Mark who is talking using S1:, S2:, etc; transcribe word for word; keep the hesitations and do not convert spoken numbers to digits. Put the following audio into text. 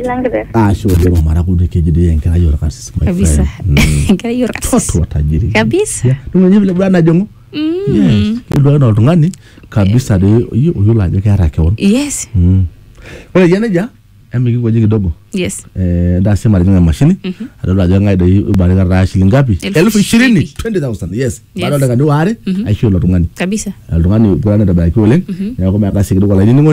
S1: langre.
S2: Ah, sure, ndio mara kude kejide enkera yoro kasi.
S3: Kabisa. Enkera yoro kasi.
S2: Toto watajiri.
S3: Kabisa.
S2: Yeah. Tunanye vile bwana jongo.
S3: Mm.
S2: Yes. Kidwa na oltungani kabisa de uyo lajo kera kewon.
S3: Yes.
S2: Mm. Wala jana ja emiki kwa kidogo.
S3: Yes.
S2: Eh da sema linga mashini. Ado lajo ngai de ubali ka shilingi ngapi? elfu ishirini. twenty thousand. Yes. Bado daga ndo are aisho oltungani.
S3: Kabisa.
S2: Oltungani bwana da ba ki oleng. Ya ko ma ka sikido kwa lini